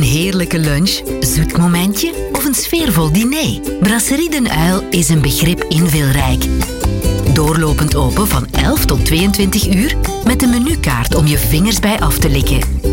heerlijke lunch, zoet momentje of een sfeervol diner? Brasserie Den Uil is een begrip in Vilrijk. Doorlopend open van 11 tot 22 uur met een menukaart om je vingers bij af te likken.